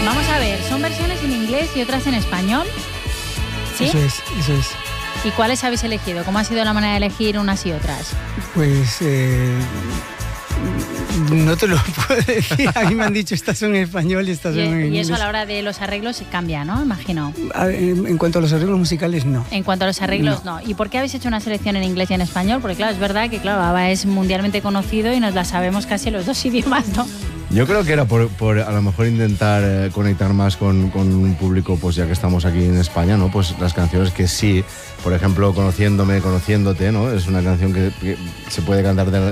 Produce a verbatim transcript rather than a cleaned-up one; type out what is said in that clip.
Vamos a ver, son versiones en inglés y otras en español. ¿Sí? Eso es, eso es. ¿Y cuáles habéis elegido? ¿Cómo ha sido la manera de elegir unas y otras? Pues eh, no te lo puedo decir. A mí me han dicho estas son en español y estas Y, son en y inglés. eso a la hora de los arreglos se cambia, ¿no? Imagino. A ver, en, en cuanto a los arreglos musicales, no. En cuanto a los arreglos, no. no. ¿Y por qué habéis hecho una selección en inglés y en español? Porque claro, es verdad que claro, ABBA es mundialmente conocido y nos la sabemos casi en los dos idiomas, ¿no? Yo creo que era por, por a lo mejor intentar eh, conectar más con, con un público, pues ya que estamos aquí en España, ¿no? Pues las canciones que sí, por ejemplo, Conociéndome, Conociéndote, ¿no? Es una canción que, que se puede cantar de,